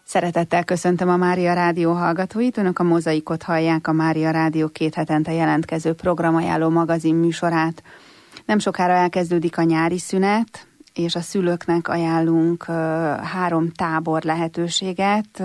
Szeretettel köszöntöm a Mária Rádió hallgatóit. Önök a Mozaikot hallják, a Mária Rádió 2 hetente jelentkező programajánló magazin műsorát. Nem sokára elkezdődik a nyári szünet, és a szülőknek ajánlunk 3 tábor lehetőséget.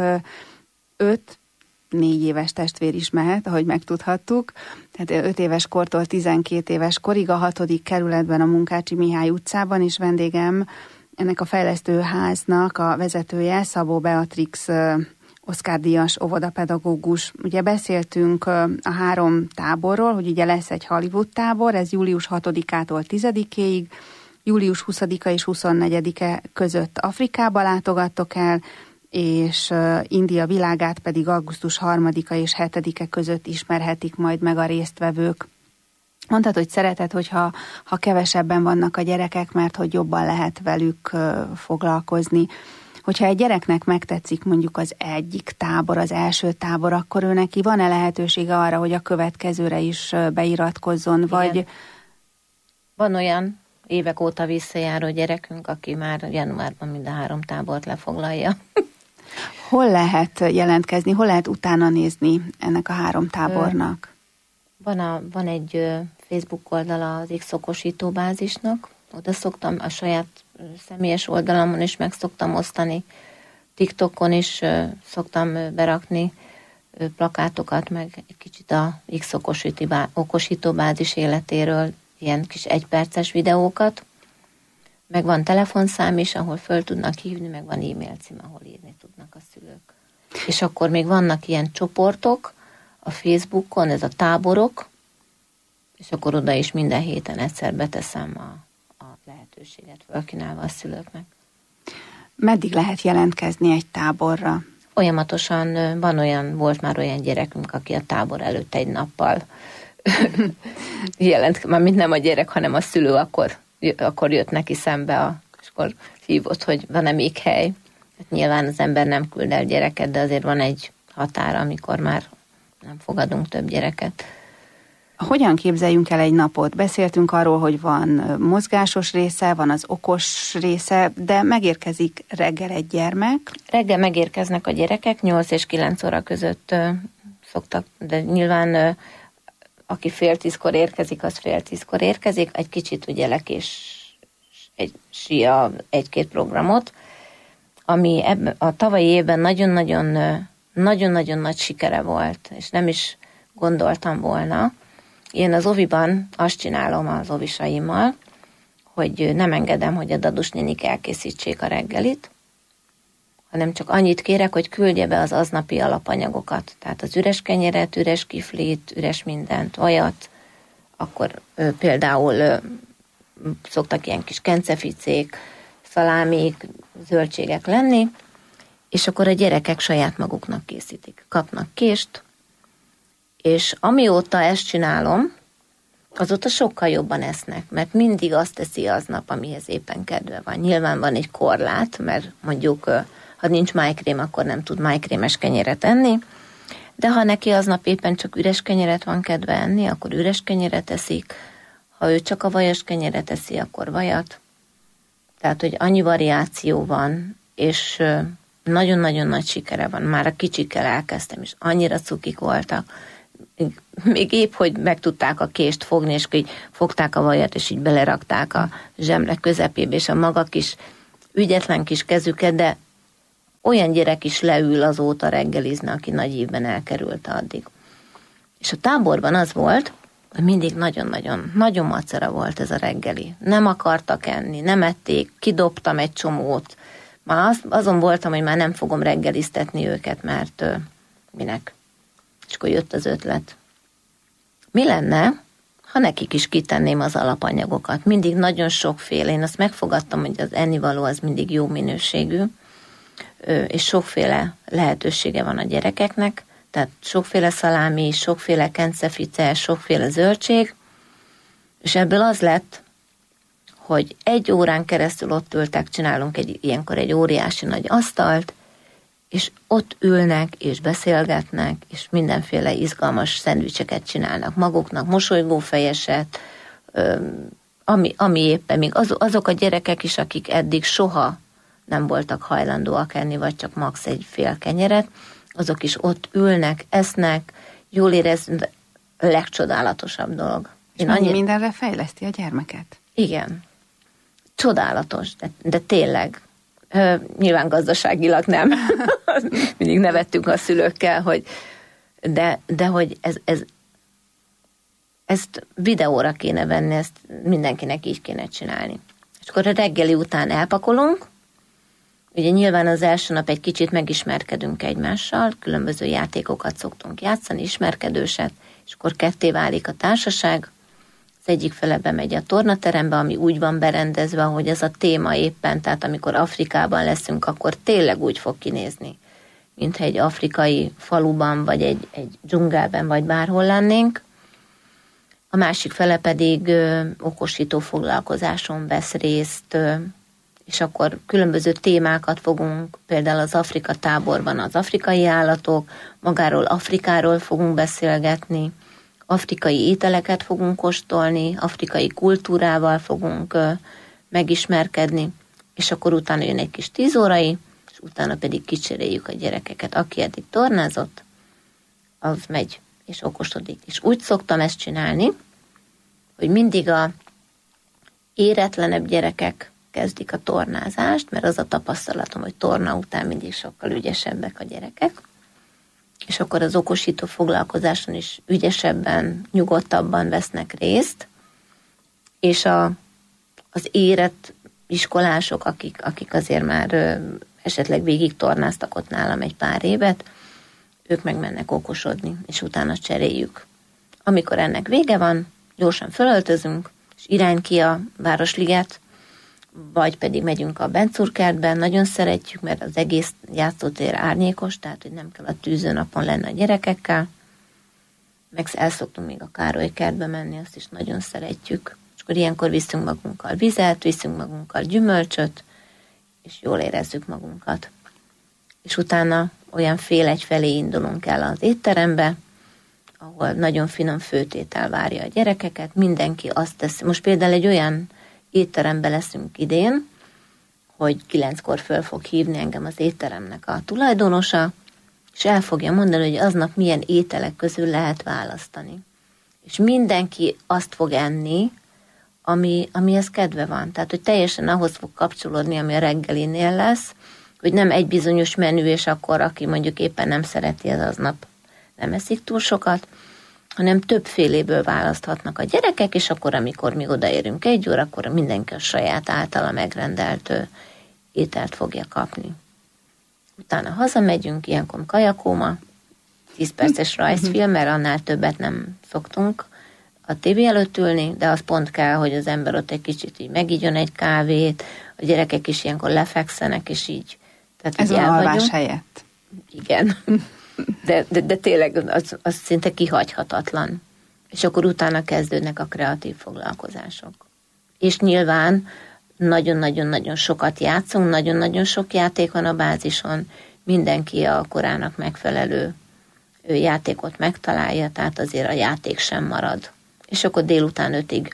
4 éves testvér is mehet, ahogy megtudhattuk. Tehát 5 éves kortól 12 éves korig a 6. kerületben, a Munkácsi Mihály utcában, és vendégem ennek a fejlesztőháznak a vezetője, Szabó Beatrix Oscar-díjas óvodapedagógus. Ugye beszéltünk a 3 táborról, hogy ugye lesz egy Hollywood tábor, ez július 6-ától 10-ig, július 20-a és 24-e között Afrikába látogattok el, és India világát pedig augusztus 3-a és 7-e között ismerhetik majd meg a résztvevők. Mondtad, hogy szereted, hogyha kevesebben vannak a gyerekek, mert hogy jobban lehet velük foglalkozni. Hogyha egy gyereknek megtetszik mondjuk az egyik tábor, az első tábor, akkor ő neki van-e lehetősége arra, hogy a következőre is beiratkozzon? Vagy... Van olyan évek óta visszajáró gyerekünk, aki már januárban mind a 3 tábort lefoglalja. Hol lehet jelentkezni, hol lehet utána nézni ennek a 3 tábornak? Van egy Facebook oldala az X-okosító bázisnak, oda szoktam a saját személyes oldalamon is meg szoktam osztani, TikTokon is szoktam berakni plakátokat, meg egy kicsit a X-okosító bázis életéről, ilyen kis 1 perces videókat, meg van telefonszám is, ahol föl tudnak hívni, meg van e-mail cím, ahol írni tudnak a szülők. És akkor még vannak ilyen csoportok a Facebookon, ez a táborok, és akkor oda is minden héten egyszer beteszem a lehetőséget felkínálva a szülőknek. Meddig lehet jelentkezni egy táborra? Folyamatosan volt már olyan gyerekünk, aki a tábor előtt 1 nappal már mint nem a gyerek, hanem a szülő, akkor jött neki szembe, és akkor hívott, hogy van-e még hely. Hát nyilván az ember nem küld el gyereket, de azért van egy határ, amikor már nem fogadunk több gyereket. Hogyan képzeljünk el egy napot? Beszéltünk arról, hogy van mozgásos része, van az okos része, de megérkezik reggel egy gyermek. Reggel megérkeznek a gyerekek, 8 és 9 óra között szoktak, de nyilván aki 9:30 érkezik, az 9:30 érkezik, egy kicsit ugye lekés egy 1-2 programot, ami a tavalyi évben nagyon-nagyon nagy sikere volt, és nem is gondoltam volna. Én az oviban azt csinálom az ovisaimmal, hogy nem engedem, hogy a dadus nénik elkészítsék a reggelit, hanem csak annyit kérek, hogy küldje be az aznapi alapanyagokat. Tehát az üres kenyeret, üres kiflit, üres mindent, vajat, akkor például szoktak ilyen kis kenceficék, szalámik, zöldségek lenni, és akkor a gyerekek saját maguknak készítik. Kapnak kést, és amióta ezt csinálom, azóta sokkal jobban esznek, mert mindig azt teszi aznap, amihez éppen kedve van. Nyilván van egy korlát, mert mondjuk, ha nincs májkrém, akkor nem tud májkrémes kenyeret enni, de ha neki aznap éppen csak üres kenyeret van kedve enni, akkor üres kenyeret eszik, ha ő csak a vajas kenyeret eszi, akkor vajat. Tehát, hogy annyi variáció van, és nagyon-nagyon nagy sikere van. Már a kicsikkel elkezdtem, és annyira cukik voltak. Még épp, hogy meg tudták a kést fogni, és így fogták a vajat, és így belerakták a zsemle közepébe, és a maga kis ügyetlen kis kezüket, de olyan gyerek is leül azóta reggelizni, aki nagy évben elkerült addig. És a táborban az volt, hogy mindig nagyon macera volt ez a reggeli. Nem akartak enni, nem ették, kidobtam egy csomót. Már azon voltam, hogy már nem fogom reggeliztetni őket, mert minek? És akkor jött az ötlet. Mi lenne, ha nekik is kitenném az alapanyagokat? Mindig nagyon sokféle. Én azt megfogadtam, hogy az ennivaló az mindig jó minőségű, és sokféle lehetősége van a gyerekeknek, tehát sokféle szalámi, sokféle kencefice, sokféle zöldség, és ebből az lett, hogy 1 órán keresztül ott ültek, csinálunk ilyenkor egy óriási nagy asztalt, és ott ülnek, és beszélgetnek, és mindenféle izgalmas szendvicseket csinálnak maguknak, mosolygófejeset, ami éppen még azok a gyerekek is, akik eddig soha nem voltak hajlandóak enni, vagy csak max. Egy fél kenyeret, azok is ott ülnek, esznek, jól érezni, a legcsodálatosabb dolog. És mindenre fejleszti a gyermeket. Igen. Csodálatos, de tényleg. Nyilván gazdaságilag nem. Mindig nevettünk a szülőkkel, hogy de hogy ezt videóra kéne venni, ezt mindenkinek így kéne csinálni. És akkor a reggeli után elpakolunk, ugye nyilván az első nap egy kicsit megismerkedünk egymással, különböző játékokat szoktunk játszani, ismerkedőset, és akkor ketté válik a társaság, az egyik fele bemegy a tornaterembe, ami úgy van berendezve, hogy ez a téma éppen, tehát amikor Afrikában leszünk, akkor tényleg úgy fog kinézni, mintha egy afrikai faluban, vagy egy dzsungelben, vagy bárhol lennénk. A másik fele pedig okosító foglalkozáson vesz részt, és akkor különböző témákat fogunk, például az Afrika táborban az afrikai állatok, magáról Afrikáról fogunk beszélgetni, afrikai ételeket fogunk kóstolni, afrikai kultúrával fogunk megismerkedni, és akkor utána jön egy kis 10 órai, és utána pedig kicseréljük a gyerekeket. Aki eddig tornázott, az megy és okosodik. És úgy szoktam ezt csinálni, hogy mindig a éretlenebb gyerekek kezdik a tornázást, mert az a tapasztalatom, hogy torna után mindig sokkal ügyesebbek a gyerekek, és akkor az okosító foglalkozáson is ügyesebben, nyugodtabban vesznek részt, és az érett iskolások, akik azért már esetleg végig tornáztak ott nálam egy pár évet, ők meg mennek okosodni, és utána cseréljük. Amikor ennek vége van, gyorsan fölöltözünk, és irány ki a Városliget, vagy pedig megyünk a Bencúrkertben, nagyon szeretjük, mert az egész játszótér árnyékos, tehát hogy nem kell a tűzőnapon lenni a gyerekekkel. Meg el szoktunk még a Károly kertbe menni, azt is nagyon szeretjük. És akkor ilyenkor viszünk magunkkal vizet, viszünk magunkkal gyümölcsöt, és jól érezzük magunkat. És utána olyan fél egy felé indulunk el az étterembe, ahol nagyon finom főtétel várja a gyerekeket, mindenki azt teszi. Most például egy olyan étteremben leszünk idén, hogy 9-kor föl fog hívni engem az étteremnek a tulajdonosa, és el fogja mondani, hogy aznap milyen ételek közül lehet választani. És mindenki azt fog enni, amihez kedve van. Tehát, hogy teljesen ahhoz fog kapcsolódni, ami a reggelinél lesz, hogy nem egy bizonyos menü, és akkor aki mondjuk éppen nem szereti, az aznap nem eszik túl sokat, hanem többféléből választhatnak a gyerekek, és akkor, amikor mi odaérünk 1 óra, akkor mindenki a saját általa megrendelt ételt fogja kapni. Utána hazamegyünk, ilyenkor kajakóma, 10 perces rajzfilm, mert annál többet nem szoktunk a tévé előtt ülni, de az pont kell, hogy az ember ott egy kicsit így megígyon egy kávét, a gyerekek is ilyenkor lefekszenek, és így. Tehát ez a alvás helyett. Igen. De tényleg az szinte kihagyhatatlan. És akkor utána kezdődnek a kreatív foglalkozások. És nyilván nagyon-nagyon-nagyon sokat játszunk, nagyon-nagyon sok játék van a bázison, mindenki a korának megfelelő játékot megtalálja, tehát azért a játék sem marad. És akkor délután 5-ig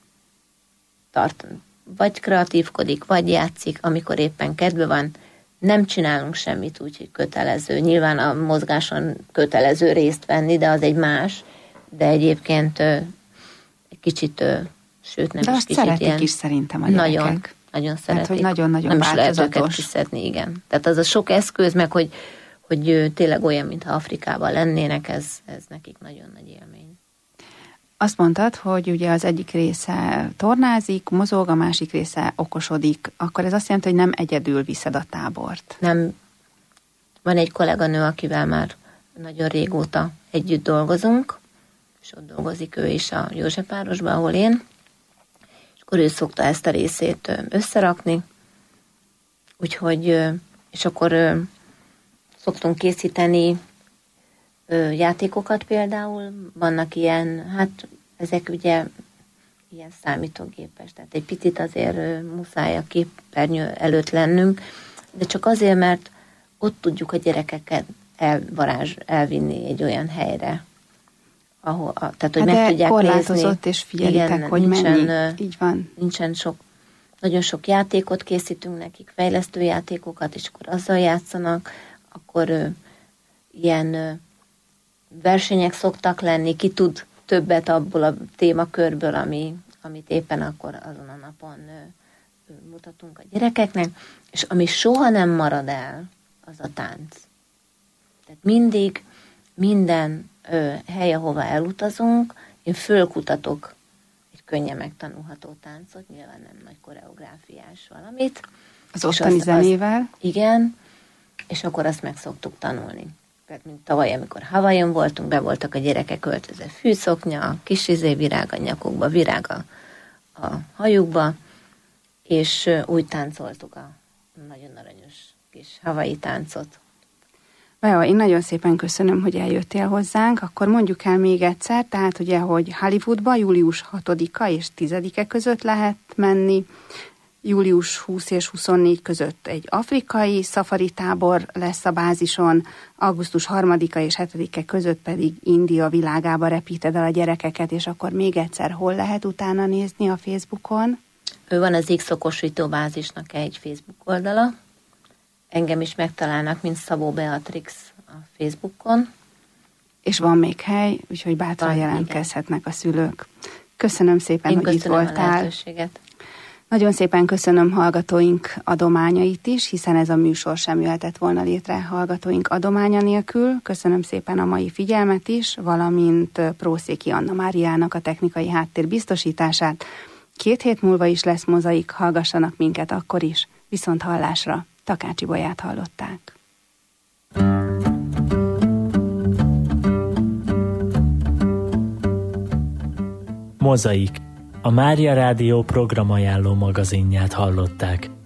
tart, vagy kreatívkodik, vagy játszik, amikor éppen kedve van. Nem csinálunk semmit úgy, hogy kötelező. Nyilván a mozgáson kötelező részt venni, de az egy más, de egyébként egy kicsit, sőt nem de is azt kicsit szeretik ilyen. is szerintem a gyerekek. Nagyon szeretik. Hát, hogy nagyon-nagyon nem változatos. Nem is lehet őket kiszedni, igen. Tehát az a sok eszköz, meg hogy tényleg olyan, mintha Afrikában lennének, ez nekik nagyon nagy élmény. Azt mondtad, hogy ugye az egyik része tornázik, mozog, a másik része okosodik. Akkor ez azt jelenti, hogy nem egyedül viszed a tábort. Nem. Van egy kolléganő, akivel már nagyon régóta együtt dolgozunk, és ott dolgozik ő is a Józsefvárosban, ahol én. És akkor ő szokta ezt a részét összerakni. Úgyhogy, és akkor szoktunk készíteni játékokat például, vannak ilyen, hát ezek ugye ilyen számítógépes, tehát egy picit azért muszáj a képernyő előtt lennünk, de csak azért, mert ott tudjuk a gyerekeket elvinni egy olyan helyre, ahol, tehát hogy meg tudják korlátozott nézni. és figyelitek, igen, hogy nincsen, mennyi. Így van. Nincsen sok nagyon sok játékot készítünk nekik, fejlesztő játékokat, és akkor azzal játszanak, akkor ilyen versenyek szoktak lenni, ki tud többet abból a témakörből, amit éppen akkor azon a napon mutatunk a gyerekeknek, és ami soha nem marad el, az a tánc. Tehát mindig, minden hely, ahova elutazunk, én fölkutatok egy könnyen megtanulható táncot, nyilván nem nagy koreográfiás valamit. Az ottani zenével? Igen, és akkor azt meg szoktuk tanulni. Tehát, mint tavaly, amikor Hawaiion voltunk, be voltak a gyerekek öltözve fűszoknya, kis virág a nyakukba, virág a hajukba, és úgy táncoltuk a nagyon aranyos kis hawaii táncot. Vaja, én nagyon szépen köszönöm, hogy eljöttél hozzánk. Akkor mondjuk el még egyszer, tehát ugye, hogy Hollywoodba július 6-a és 10-e között lehet menni, július 20 és 24 között egy afrikai szafari tábor lesz a bázison, augusztus 3-a és 7-e között pedig India világába repíted el a gyerekeket, és akkor még egyszer hol lehet utána nézni a Facebookon? Van az X-okosító bázisnak egy Facebook oldala, engem is megtalálnak, mint Szabó Beatrix a Facebookon. És van még hely, úgyhogy bátran jelentkezhetnek a szülők. Köszönöm szépen, hogy itt voltál. Nagyon szépen köszönöm hallgatóink adományait is, hiszen ez a műsor sem jöhetett volna létre hallgatóink adománya nélkül. Köszönöm szépen a mai figyelmet is, valamint Prószéki Anna Máriának a technikai háttér biztosítását. 2 hét múlva is lesz mozaik, hallgassanak minket akkor is. Viszont hallásra, Takácsi Bolyát hallották. Mozaik. A Mária Rádió programajánló magazinját hallották.